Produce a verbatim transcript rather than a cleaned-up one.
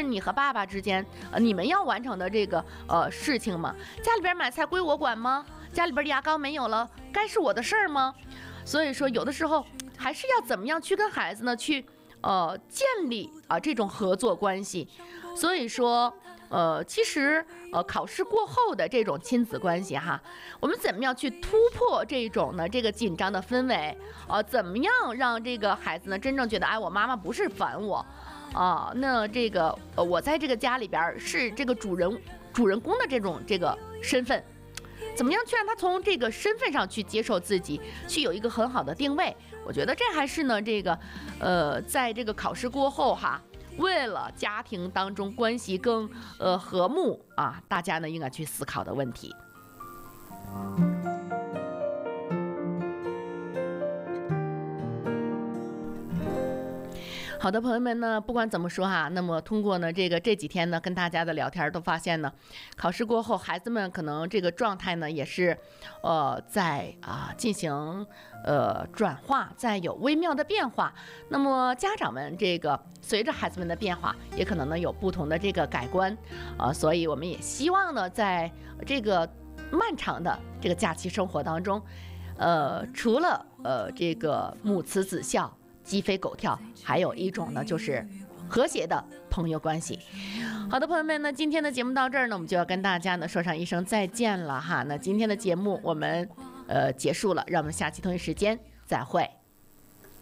你和爸爸之间，呃，你们要完成的这个呃事情吗？家里边买菜归我管吗？家里边的牙膏没有了，该是我的事儿吗？所以说，有的时候还是要怎么样去跟孩子呢去呃建立啊、呃、这种合作关系。所以说。呃，其实呃，考试过后的这种亲子关系哈，我们怎么样去突破这种呢这个紧张的氛围？呃，怎么样让这个孩子呢真正觉得，哎，我妈妈不是烦我啊、呃？那这个呃，我在这个家里边是这个主人主人公的这种这个身份，怎么样去让他从这个身份上去接受自己，去有一个很好的定位？我觉得这还是呢这个呃，在这个考试过后哈。为了家庭当中关系更呃和睦啊，大家呢应该去思考的问题。好的，朋友们呢，不管怎么说哈，那么通过呢这个这几天呢跟大家的聊天都发现呢，考试过后孩子们可能这个状态呢也是，呃，在啊进行呃转化，在有微妙的变化。那么家长们这个随着孩子们的变化，也可能呢有不同的这个改观，啊、呃，所以我们也希望呢在这个漫长的这个假期生活当中，呃，除了呃这个母慈子孝。鸡飞狗跳，还有一种呢，就是和谐的朋友关系。好的，朋友们，那今天的节目到这儿呢，我们就要跟大家呢说上一声再见了哈。那今天的节目我们呃结束了，让我们下期同一时间再会。